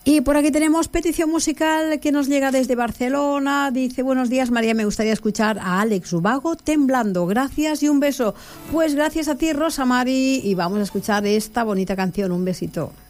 Y por aquí tenemos petición musical que nos llega desde Barcelona. Dice: buenos días, María, me gustaría escuchar a Alex Ubago, Temblando. Gracias y un beso. Pues gracias a ti, Rosa Mari, y vamos a escuchar esta bonita canción. Un besito.